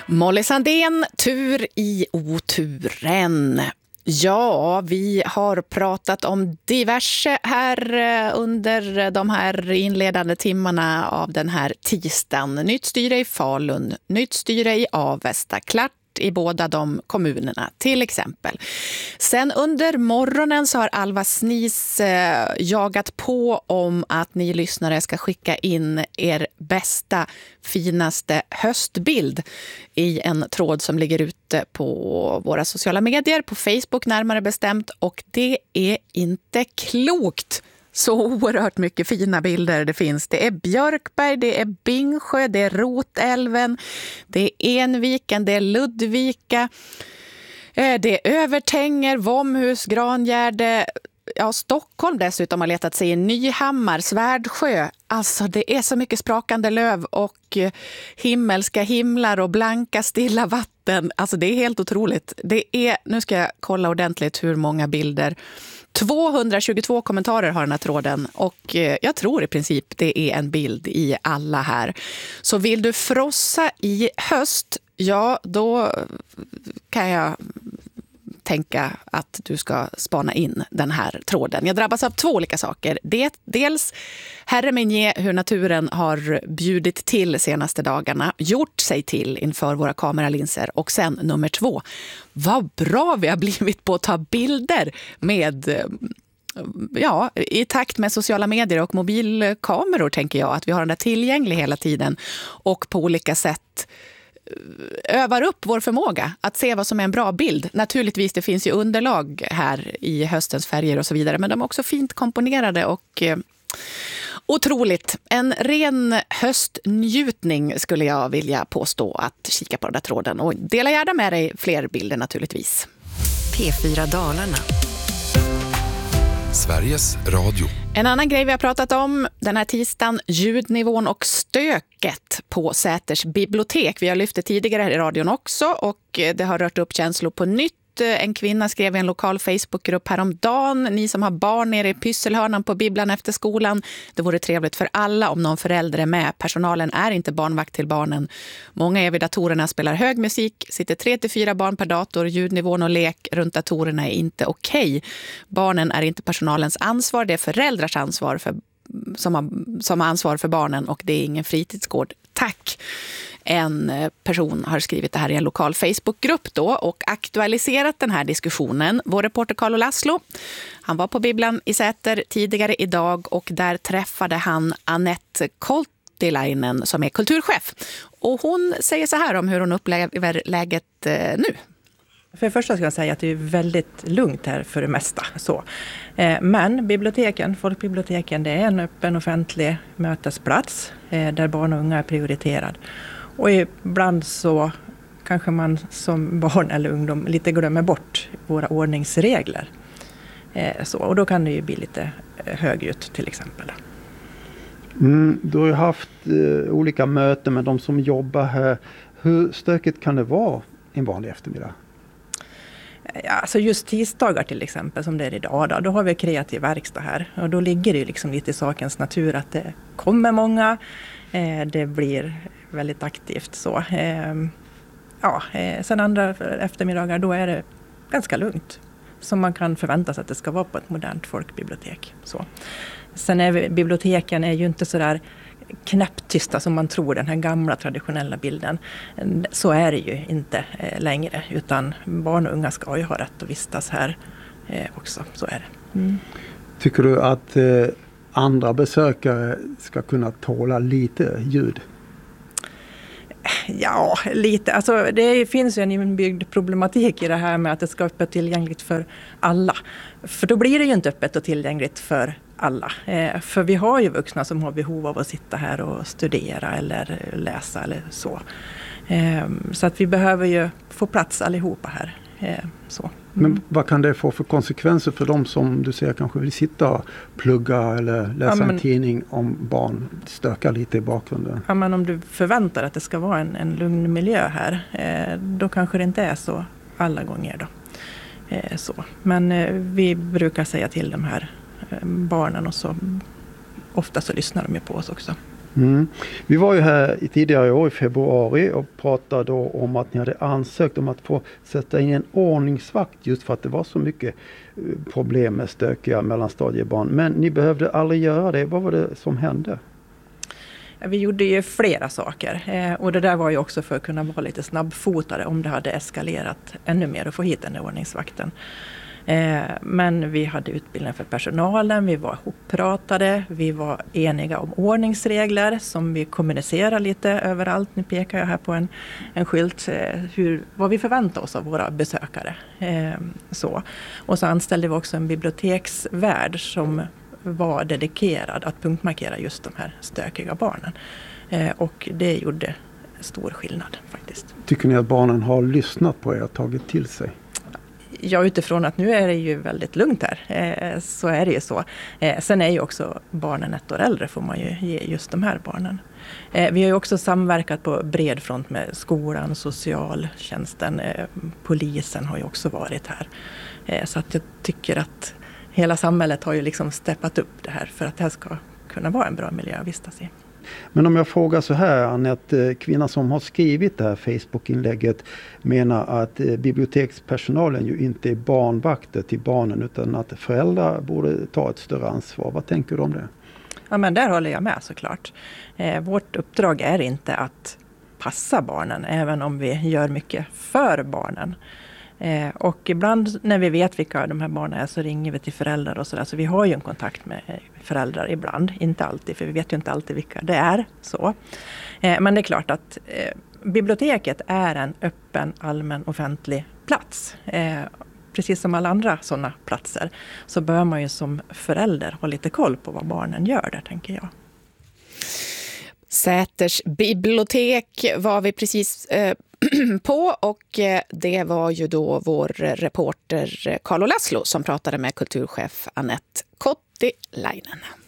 Molly Sandén, tur i oturen. Ja, vi har pratat om diverse här under de här inledande timmarna av den här tisdagen. Nytt styre i Falun, nytt styre i Avesta, klart i båda de kommunerna till exempel. Sen under morgonen så har Alva Snis jagat på om att ni lyssnare ska skicka in er bästa, finaste höstbild i en tråd som ligger ute på våra sociala medier, på Facebook närmare bestämt, och det är inte klokt. Så oerhört mycket fina bilder det finns. Det är Björkberg, det är Bingsjö, det är Rotälven, det är Enviken, det är Ludvika, det är Övertänger, Vomhus, Grangärde, ja, Stockholm dessutom har letat sig i Nyhammar, Svärdsjö. Alltså det är så mycket sprakande löv och himmelska himlar och blanka stilla vatten. Alltså det är helt otroligt. Det är, nu ska jag kolla ordentligt hur många bilder. 222 kommentarer har den här tråden och jag tror i princip det är en bild i alla här. Så vill du frossa i höst, ja då kan jag tänka att du ska spana in den här tråden. Jag drabbas av två olika saker. Dels herre min ge hur naturen har bjudit till senaste dagarna, gjort sig till inför våra kameralinser. Och sen nummer 2, vad bra vi har blivit på att ta bilder med, ja, i takt med sociala medier och mobilkameror tänker jag. Att vi har den där tillgänglig hela tiden och på olika sätt övar upp vår förmåga att se vad som är en bra bild. Naturligtvis, det finns ju underlag här i höstens färger och så vidare, men de är också fint komponerade och otroligt. En ren höstnjutning skulle jag vilja påstå att kika på den där tråden. Och dela gärna med dig fler bilder naturligtvis. P4 Dalarna. Sveriges Radio. En annan grej vi har pratat om den här tisdagen, ljudnivån och stöket på Säters bibliotek. Vi har lyft det tidigare här i radion också och det har rört upp känslor på nytt. En kvinna skrev i en lokal Facebookgrupp häromdagen: ni som har barn nere i pysselhörnan på bibblan efter skolan, det vore trevligt för alla om någon förälder är med. Personalen är inte barnvakt till barnen. Många är vid datorerna, spelar hög musik, sitter 3-4 barn per dator, ljudnivån och lek runt datorerna är inte okej. Barnen är inte personalens ansvar, det är föräldrars ansvar som har ansvar för barnen och det är ingen fritidsgård. Tack! En person har skrivit det här i en lokal Facebookgrupp då och aktualiserat den här diskussionen. Vår reporter Carlo Laszlo, han var på bibblan i Säter tidigare idag och där träffade han Anette Koltilainen som är kulturchef. Och hon säger så här om hur hon upplever läget nu. För det första ska jag säga att det är väldigt lugnt här för det mesta. Så. Men biblioteken, folkbiblioteken, det är en öppen offentlig mötesplats där barn och unga är prioriterad. Och ibland så kanske man som barn eller ungdom lite glömmer bort våra ordningsregler. Så, och då kan det ju bli lite högljutt till exempel. Du har ju haft olika möten med de som jobbar här. Hur stökigt kan det vara en vanlig eftermiddag? Ja, alltså just tisdagar till exempel som det är idag då har vi kreativ verkstad här. Och då ligger det liksom lite i sakens natur att det kommer många. Det blir väldigt aktivt så. Sen andra eftermiddagar då är det ganska lugnt. Som man kan förvänta sig att det ska vara på ett modernt folkbibliotek. Så. Sen är biblioteken är ju inte så där knäpptysta som man tror, den här gamla traditionella bilden. Så är det ju inte längre, utan barn och unga ska ju ha rätt att vistas här också, så är det. Mm. Tycker du att andra besökare ska kunna tåla lite ljud? Ja, lite. Alltså, det finns ju en inbyggd problematik i det här med att det ska vara öppet tillgängligt för alla. För då blir det ju inte öppet och tillgängligt för alla. För vi har ju vuxna som har behov av att sitta här och studera eller läsa eller så. Så att vi behöver ju få plats allihopa här. Så. Men vad kan det få för konsekvenser för de som du säger kanske vill sitta och plugga eller läsa en tidning om barn stökar lite i bakgrunden? Ja, men om du förväntar att det ska vara en lugn miljö här, då kanske det inte är så alla gånger då. Så. Men vi brukar säga till de här barnen och så ofta så lyssnar de ju på oss också. Vi var ju här tidigare i år i februari och pratade då om att ni hade ansökt om att få sätta in en ordningsvakt just för att det var så mycket problem med stökiga mellanstadiebarn. Men ni behövde aldrig göra det. Vad var det som hände? Vi gjorde ju flera saker och det där var ju också för att kunna vara lite snabbfotade om det hade eskalerat ännu mer och få hit den där ordningsvakten. Men vi hade utbildning för personalen, vi var hoppratade, vi var eniga om ordningsregler som vi kommunicerar lite överallt. Nu pekar jag här på en skylt vad vi förväntar oss av våra besökare. Och så anställde vi också en biblioteksvärd som var dedikerad att punktmarkera just de här stökiga barnen. Och det gjorde stor skillnad faktiskt. Tycker ni att barnen har lyssnat på er och tagit till sig? Ja, utifrån att nu är det ju väldigt lugnt här, så är det ju så. Sen är ju också barnen 1 år äldre, får man ju ge just de här barnen. Vi har ju också samverkat på bred front med skolan, socialtjänsten, polisen har ju också varit här. Så att jag tycker att hela samhället har ju liksom steppat upp det här för att det här ska kunna vara en bra miljö att vistas i. Men om jag frågar så här, Anette, kvinnan som har skrivit det här Facebook-inlägget menar att bibliotekspersonalen ju inte är barnvakter till barnen utan att föräldrar borde ta ett större ansvar. Vad tänker du om det? Ja, men där håller jag med såklart. Vårt uppdrag är inte att passa barnen, även om vi gör mycket för barnen. Och ibland när vi vet vilka de här barnen är så ringer vi till föräldrar och sådär. Så vi har ju en kontakt med föräldrar ibland, inte alltid, för vi vet ju inte alltid vilka det är. Så. Men det är klart att biblioteket är en öppen, allmän, offentlig plats. Precis som alla andra sådana platser så bör man ju som förälder ha lite koll på vad barnen gör där, tänker jag. Säters bibliotek var vi precis på och det var ju då vår reporter Carlo Laszlo som pratade med kulturchef Anette Kottilainen.